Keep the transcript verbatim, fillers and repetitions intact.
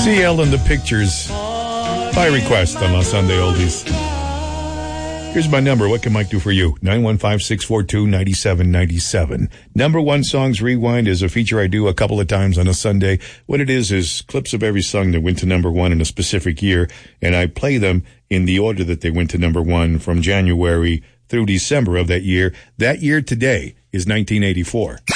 C L and the Pictures by request on La Sunday Oldies. Here's my number. What can Mike do for you? nine one five, six four two, nine seven nine seven. Number One Songs Rewind is a feature I do a couple of times on a Sunday. What it is is clips of every song that went to number one in a specific year, and I play them in the order that they went to number one from January through December of that year. That year today is nineteen eighty-four.